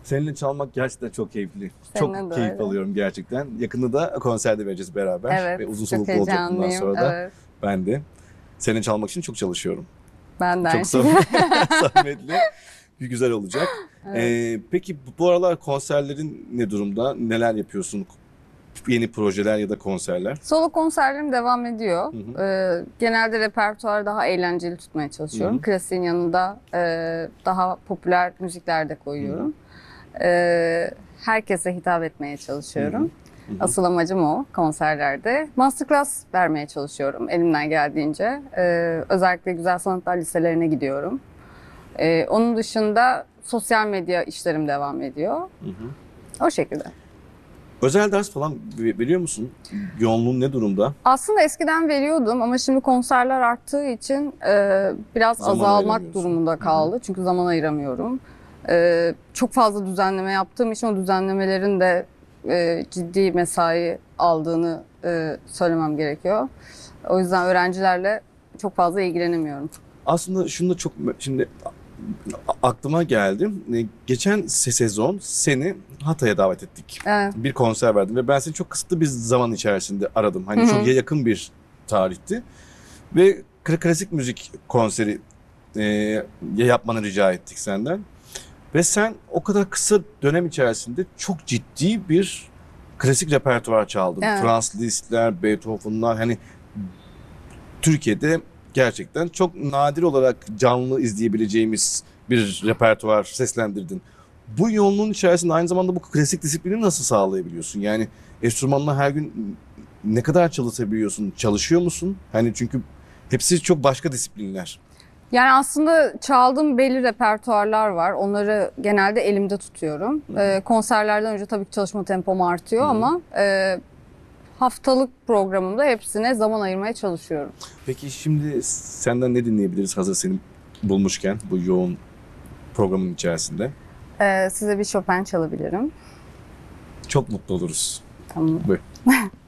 Seninle çalmak gerçekten çok keyifli. Seninle Çok de keyif öyle. alıyorum gerçekten. Yakında da konserde vereceğiz beraber. Evet, Ve uzun çok soluklu olacak bundan heyecanlıyım. sonra da. Evet, Ben de. Seninle çalmak için çok çalışıyorum. ben de aynı Çok şekilde. zahmetli. Güzel olacak. Evet. Peki bu aralar konserlerin ne durumda? Neler yapıyorsun? Yeni projeler ya da konserler? Solo konserlerim devam ediyor. Hı hı. Genelde repertuarı daha eğlenceli tutmaya çalışıyorum. Hı hı. Klasiğin yanında daha popüler müzikler de koyuyorum. Herkese hitap etmeye çalışıyorum. Hı hı. Asıl amacım o konserlerde. Masterclass vermeye çalışıyorum elimden geldiğince. Özellikle güzel sanatlar liselerine gidiyorum. Onun dışında sosyal medya işlerim devam ediyor. Hı hı. O şekilde. Özel ders falan veriyor musun? Yoğunluğun ne durumda? Aslında eskiden veriyordum ama şimdi konserler arttığı için biraz Zaman azalmak ayıramıyorsun. durumunda kaldı. Çünkü zaman ayıramıyorum. Çok fazla düzenleme yaptığım için o düzenlemelerin de ciddi mesai aldığını söylemem gerekiyor. O yüzden öğrencilerle çok fazla ilgilenemiyorum. Aslında şunu da çok şimdi aklıma geldi. Geçen sezon seni Hatay'a davet ettik. Evet. Bir konser verdim ve ben seni çok kısıtlı bir zaman içerisinde aradım. Hani Hı hı. çok yakın bir tarihti. Ve klasik müzik konseri yapmanı rica ettik senden. Ve sen o kadar kısa dönem içerisinde çok ciddi bir klasik repertuar çaldın. Evet. Franz Liszt'ler, Beethoven'lar, hani Türkiye'de gerçekten çok nadir olarak canlı izleyebileceğimiz bir repertuar seslendirdin. Bu yoğunluğun içerisinde aynı zamanda bu klasik disiplini nasıl sağlayabiliyorsun? Yani enstrümanla her gün ne kadar çalışabiliyorsun? Çalışıyor musun? Hani çünkü hepsi çok başka disiplinler. Yani aslında çaldığım belli repertuarlar var. Onları genelde elimde tutuyorum. Konserlerden önce tabii ki çalışma tempom artıyor Hı hı. ama haftalık programımda hepsine zaman ayırmaya çalışıyorum. Peki şimdi senden ne dinleyebiliriz hazır seni bulmuşken bu yoğun programın içerisinde? Size bir Chopin çalabilirim. Çok mutlu oluruz. Tamam. Buyur.